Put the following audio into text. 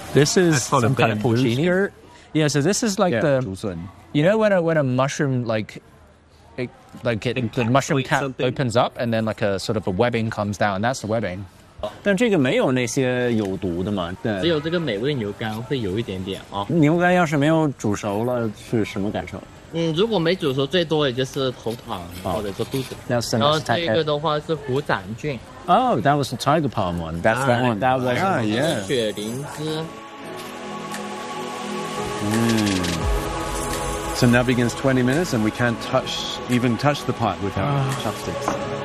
This is That's called a some kind of bamboo porcini. skirt. Yeah, so this is like the, 竹笋. you know when a mushroom the mushroom cap something. opens up and then like a sort of a webbing comes down. That's the webbing. 但这个没有那些有毒的嘛？对， 只有这个美味牛肝会有一点点啊。 牛肝要是没有煮熟了，是什么感受？ 如果没煮熟，最多也就是头疼或者说肚子。 That's 然后这个的话是虎胆菌。 Oh, that was the tiger palm one. That's that one. That was yeah. 雪灵芝。 So now begins 20 minutes and we can't even touch the pot with our chopsticks.